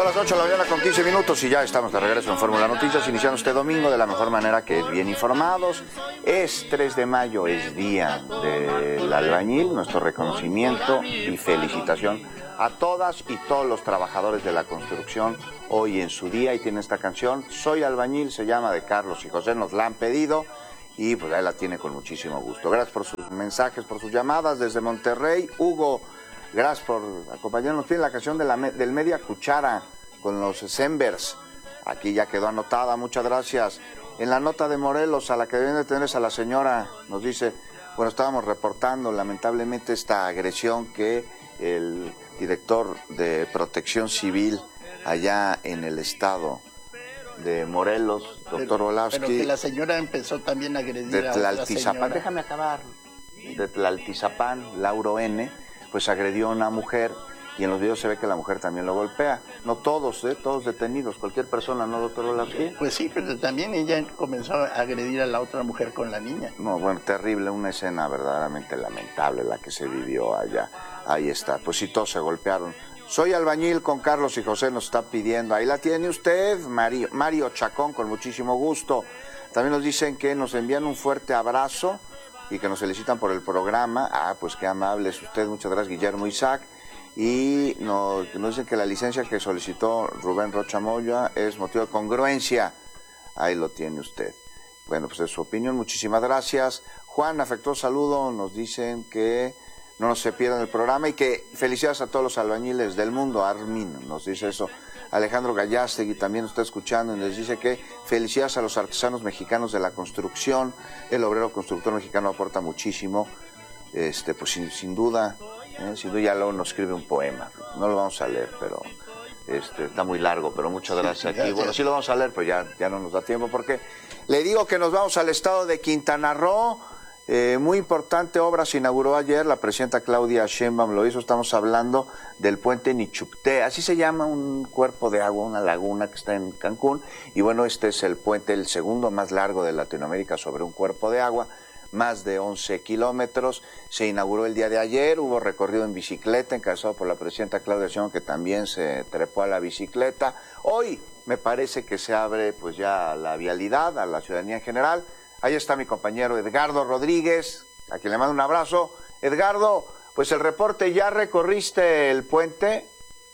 las 8 de la mañana con 15 minutos y ya estamos de regreso en Fórmula Noticias, iniciando este domingo de la mejor manera, que es bien informados. Es 3 de mayo, es día del albañil, nuestro reconocimiento y felicitación a todas y todos los trabajadores de la construcción hoy en su día, y tiene esta canción, Soy Albañil, se llama, de Carlos y José, nos la han pedido y pues ahí la tiene con muchísimo gusto. Gracias por sus mensajes, por sus llamadas desde Monterrey. Hugo, gracias por acompañarnos. Tiene la canción del Media Cuchara con los Sembers. Aquí ya quedó anotada, muchas gracias. En la nota de Morelos, a la que deben de tener a la señora, nos dice, bueno, estábamos reportando lamentablemente esta agresión que el director de Protección Civil allá en el estado de Morelos, doctor Volavsky. Pero que la señora empezó también a agredir de a otra Tlaltizapán, señora. déjame acabar, de Tlaltizapán, Lauro N., pues agredió a una mujer, y en los videos se ve que la mujer también lo golpea. No todos, todos detenidos, cualquier persona, ¿no, doctor Volavsky? Pues sí, pero también ella comenzó a agredir a la otra mujer con la niña. No, bueno, terrible, una escena verdaderamente lamentable la que se vivió allá. Ahí está, pues sí, todos se golpearon. Soy Albañil con Carlos y José, nos está pidiendo. Ahí la tiene usted, Mario Chacón, con muchísimo gusto. También nos dicen que nos envían un fuerte abrazo y que nos felicitan por el programa. Ah, pues qué amable es usted, muchas gracias, Guillermo Isaac. Y nos dicen que la licencia que solicitó Rubén Rocha Moya es motivo de congruencia. Ahí lo tiene usted. Bueno, pues es su opinión, muchísimas gracias. Juan, afectuoso saludo, nos dicen que no se pierdan el programa y que felicidades a todos los albañiles del mundo. Armin nos dice eso. Alejandro Gallastegui también nos está escuchando y nos dice que felicidades a los artesanos mexicanos de la construcción. El obrero constructor mexicano aporta muchísimo. Pues sin duda, ya luego nos escribe un poema. No lo vamos a leer, pero está muy largo, pero muchas gracias aquí. Bueno, sí lo vamos a leer, pero ya no nos da tiempo, porque le digo que nos vamos al estado de Quintana Roo. Muy importante obra se inauguró ayer, la presidenta Claudia Sheinbaum lo hizo. Estamos hablando del puente Nichupté, así se llama, un cuerpo de agua, una laguna que está en Cancún, y bueno, este es el puente, el segundo más largo de Latinoamérica sobre un cuerpo de agua, más de 11 kilómetros, se inauguró el día de ayer, hubo recorrido en bicicleta, encabezado por la presidenta Claudia Sheinbaum, que también se trepó a la bicicleta. Hoy me parece que se abre pues ya la vialidad a la ciudadanía en general. Ahí está mi compañero Edgardo Rodríguez, a quien le mando un abrazo. Edgardo, pues el reporte, ¿ya recorriste el puente?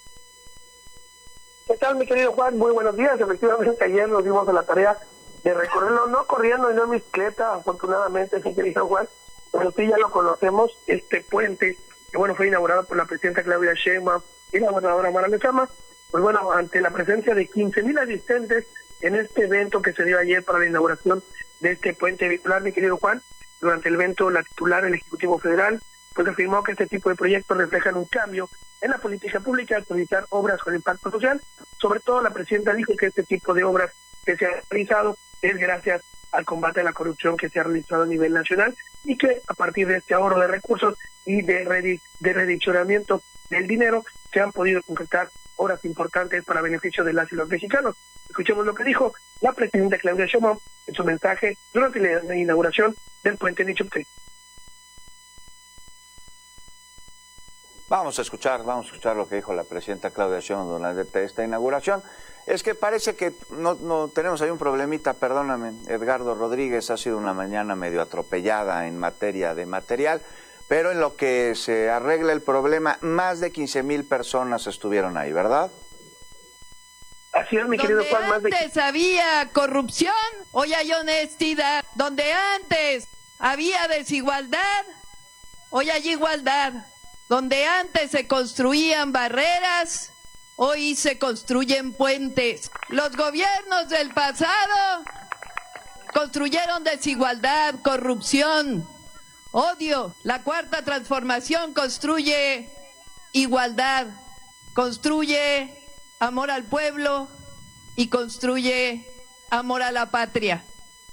¿Qué tal, mi querido Juan? Muy buenos días. Efectivamente, ayer nos dimos a la tarea de recorrerlo, no corriendo y no en bicicleta, afortunadamente, mi querido Juan, pero sí ya lo conocemos, este puente, que bueno, fue inaugurado por la presidenta Claudia Sheinbaum y la gobernadora Mara Lezama. Pues bueno, ante la presencia de 15,000 asistentes en este evento que se dio ayer para la inauguración de este puente vehicular, mi querido Juan, durante el evento, la titular del Ejecutivo Federal pues afirmó que este tipo de proyectos reflejan un cambio en la política pública al priorizar obras con impacto social. Sobre todo, la presidenta dijo que este tipo de obras que se han realizado es gracias al combate a la corrupción que se ha realizado a nivel nacional, y que a partir de este ahorro de recursos y de redireccionamiento del dinero se han podido concretar obras importantes para beneficio de las y los mexicanos. Escuchemos lo que dijo la presidenta Claudia Sheinbaum en su mensaje durante la inauguración del puente Nichupté. Vamos a escuchar lo que dijo la presidenta Claudia Sheinbaum durante esta inauguración. Es que parece que no tenemos ahí un problemita, perdóname, Edgardo Rodríguez, ha sido una mañana medio atropellada en materia de material, pero en lo que se arregla el problema, más de 15,000 personas estuvieron ahí, ¿verdad? Así es, mi querido Juan. Donde antes había corrupción, hoy hay honestidad. Donde antes había desigualdad, hoy hay igualdad. Donde antes se construían barreras, hoy se construyen puentes. Los gobiernos del pasado construyeron desigualdad, corrupción, odio. La cuarta transformación construye igualdad, construye amor al pueblo y construye amor a la patria.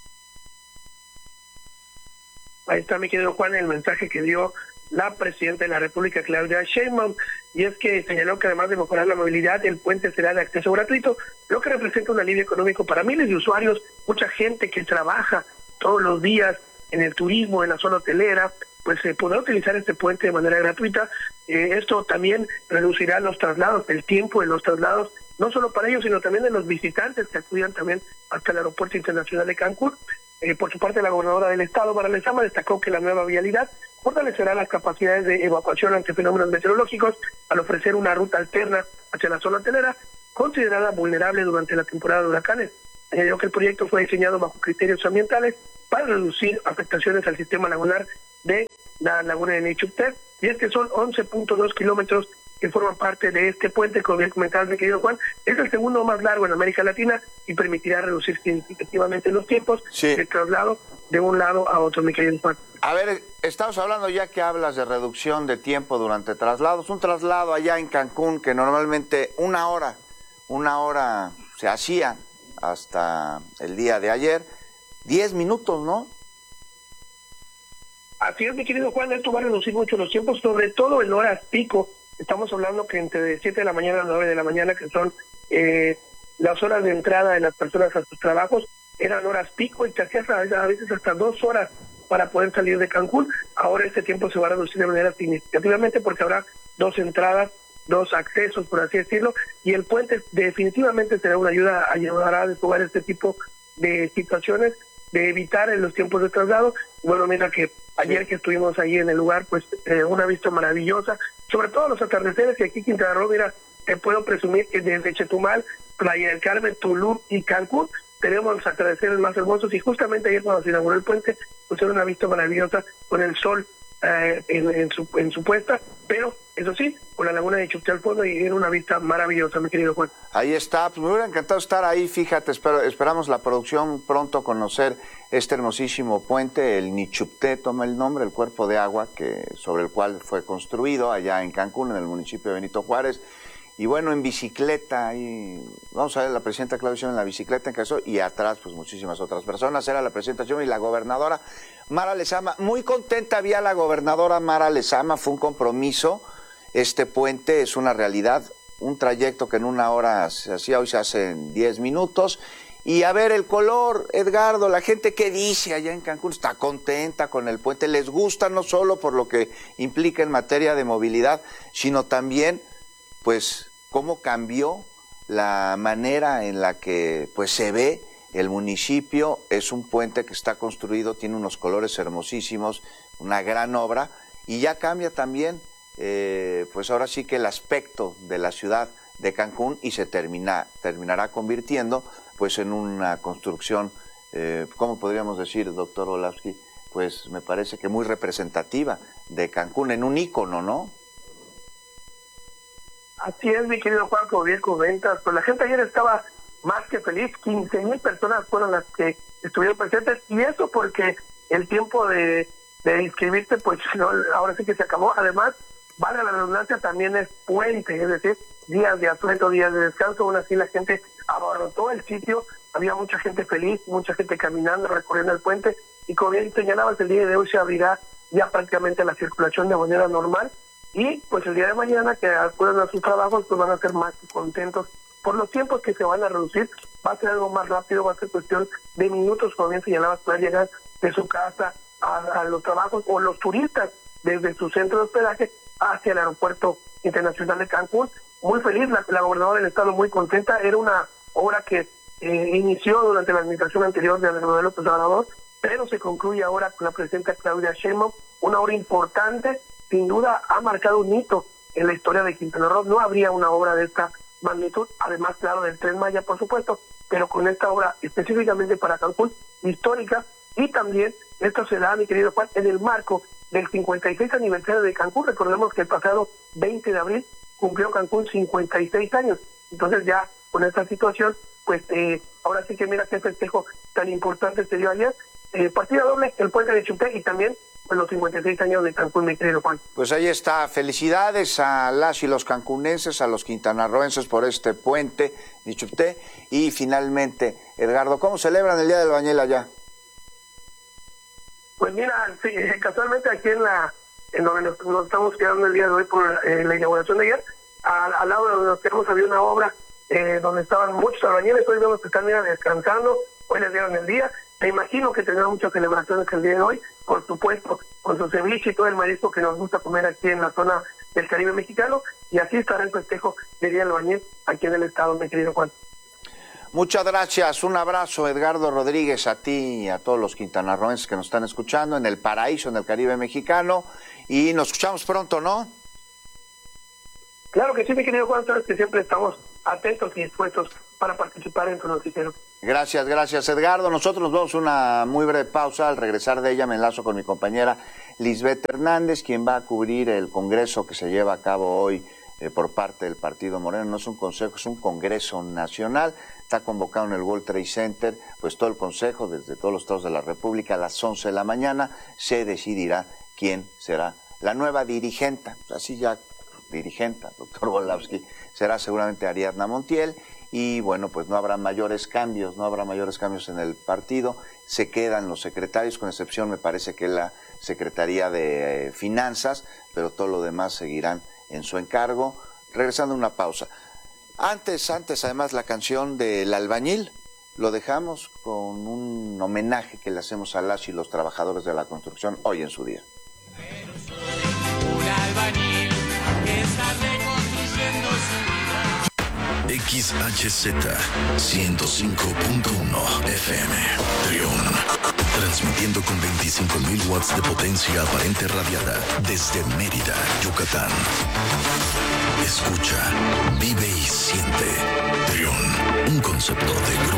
Ahí está, mi querido Juan, el mensaje que dio la presidenta de la República, Claudia Sheinbaum, y es que señaló que además de mejorar la movilidad, el puente será de acceso gratuito, lo que representa un alivio económico para miles de usuarios, mucha gente que trabaja todos los días en el turismo, en la zona hotelera, pues podrá utilizar este puente de manera gratuita. Esto también reducirá los traslados, el tiempo de los traslados, no solo para ellos, sino también de los visitantes que acudan también hasta el Aeropuerto Internacional de Cancún. Por su parte, la gobernadora del estado, Mara Lezama, destacó que la nueva vialidad fortalecerá las capacidades de evacuación ante fenómenos meteorológicos al ofrecer una ruta alterna hacia la zona hotelera, considerada vulnerable durante la temporada de huracanes. Añadió que el proyecto fue diseñado bajo criterios ambientales para reducir afectaciones al sistema lagunar de la laguna de Nichupté, y es que son 11.2 kilómetros que forman parte de este puente, como bien comentaba mi querido Juan. Es el segundo más largo en América Latina y permitirá reducir significativamente los tiempos de traslado de un lado a otro, mi querido Juan. A ver, estamos hablando, ya que hablas de reducción de tiempo durante traslados, un traslado allá en Cancún que normalmente una hora se hacía hasta el día de ayer, 10 minutos, ¿no? Así es, mi querido Juan, esto va a reducir mucho los tiempos, sobre todo en horas pico. Estamos hablando que entre 7 de la mañana a 9 de la mañana, que son las horas de entrada de las personas a sus trabajos, eran horas pico y te hacías a veces hasta 2 horas para poder salir de Cancún. Ahora este tiempo se va a reducir de manera significativamente porque habrá 2 entradas, 2 accesos, por así decirlo, y el puente definitivamente será una ayuda, ayudará a desfogar este tipo de situaciones, de evitar en los tiempos de traslado. Bueno, mira que ayer que estuvimos ahí en el lugar, pues una vista maravillosa, sobre todo los atardeceres, que aquí Quintana Roo, mira, te puedo presumir que desde Chetumal, Playa del Carmen, Tulum y Cancún tenemos los atardeceres más hermosos, y justamente ayer cuando se inauguró el puente, pues era una vista maravillosa con el sol en su puesta, pero eso sí, con la laguna de Nichupté al fondo, y era una vista maravillosa, mi querido Juan. Ahí está, pues me hubiera encantado estar ahí, fíjate, esperamos la producción pronto conocer este hermosísimo puente, el Nichupté toma el nombre, el cuerpo de agua sobre el cual fue construido allá en Cancún, en el municipio de Benito Juárez. Y bueno, en bicicleta, ahí vamos a ver la presidenta Claudia Sheinbaum en la bicicleta en caso, y atrás pues muchísimas otras personas. Era la presidenta Sheinbaum y la gobernadora Mara Lezama. Muy contenta había la gobernadora Mara Lezama, fue un compromiso. Este puente es una realidad, un trayecto que en 1 hora se hacía, hoy se hace en 10 minutos. Y a ver el color, Edgardo, la gente que dice allá en Cancún está contenta con el puente, les gusta no solo por lo que implica en materia de movilidad, sino también pues cómo cambió la manera en la que pues se ve el municipio. Es un puente que está construido, tiene unos colores hermosísimos, una gran obra, y ya cambia también pues ahora sí que el aspecto de la ciudad de Cancún, y se terminará convirtiendo pues en una construcción, ¿cómo podríamos decir, doctor Olavsky? Pues me parece que muy representativa de Cancún, en un ícono, ¿no? Así es, mi querido Juan, como bien comentas, pues la gente ayer estaba más que feliz. 15,000 personas fueron las que estuvieron presentes, y eso porque el tiempo de inscribirte, pues no, ahora sí que se acabó. Además, vale la redundancia, también es puente, es decir, días de asueto, días de descanso. Aún así la gente abarrotó el sitio, había mucha gente feliz, mucha gente caminando, recorriendo el puente, y como bien señalabas, el día de hoy se abrirá ya prácticamente la circulación de manera normal. Y pues el día de mañana, que acudan a sus trabajos, pues van a ser más contentos por los tiempos que se van a reducir. Va a ser algo más rápido, va a ser cuestión de minutos, como bien señalabas, poder llegar de su casa a los trabajos, o los turistas desde su centro de hospedaje hacia el Aeropuerto Internacional de Cancún. Muy feliz, la gobernadora del estado muy contenta. Era una obra que inició durante la administración anterior de Andrés Manuel López Obrador, pero se concluye ahora con la presidenta Claudia Sheinbaum, una obra importante. Sin duda ha marcado un hito en la historia de Quintana Roo. No habría una obra de esta magnitud, además, claro, del Tren Maya, por supuesto, pero con esta obra específicamente para Cancún, histórica. Y también esto se da, mi querido Juan, en el marco del 56 aniversario de Cancún. Recordemos que el pasado 20 de abril cumplió Cancún 56 años. Entonces ya con esta situación, pues ahora sí que mira qué festejo tan importante se dio ayer. Partida doble, el puente de Nichupté, y también pues los 56 años de Cancún, mi querido Juan. Pues ahí está, felicidades a las y los cancunenses, a los quintanarroenses por este puente Nichupté. Y finalmente, Edgardo, ¿cómo celebran el Día del Albañil allá? Pues mira, sí, casualmente aquí en donde nos estamos quedando el día de hoy por la inauguración de ayer, al lado de donde nos quedamos había una obra donde estaban muchos albañiles. Hoy vemos que están descansando, hoy les dieron el día. Me imagino que tendrán muchas celebraciones el día de hoy, por supuesto, con su ceviche y todo el marisco que nos gusta comer aquí en la zona del Caribe mexicano, y así estará el festejo de Día del Albañil aquí en el estado, mi querido Juan. Muchas gracias, un abrazo, Edgardo Rodríguez, a ti y a todos los quintanarroenses que nos están escuchando en el paraíso, en el Caribe mexicano, y nos escuchamos pronto, ¿no? Claro que sí, mi querido Juan, sabes que siempre estamos atentos y dispuestos para participar en tu noticiero. Gracias, Edgardo. Nosotros nos vamos a una muy breve pausa. Al regresar de ella me enlazo con mi compañera Lisbeth Hernández, quien va a cubrir el congreso que se lleva a cabo hoy por parte del Partido Moreno. No es un consejo, es un congreso nacional. Está convocado en el World Trade Center, pues todo el consejo, desde todos los estados de la República, a las 11 de la mañana, se decidirá quién será la nueva dirigenta. Así ya, dirigenta, doctor Volavsky, será seguramente Ariadna Montiel. Y bueno, pues no habrá mayores cambios en el partido. Se quedan los secretarios, con excepción, me parece que la Secretaría de Finanzas, pero todo lo demás seguirán en su encargo. Regresando a una pausa. Antes, además, la canción del Albañil, lo dejamos con un homenaje que le hacemos a las y los trabajadores de la construcción hoy en su día. Pero soy un albañil que está reconstruyendo su vida. XHZ 105.1 FM Trión, transmitiendo con 25.000 watts de potencia aparente radiada desde Mérida, Yucatán. Escucha, vive y siente. Trión, un concepto de grupo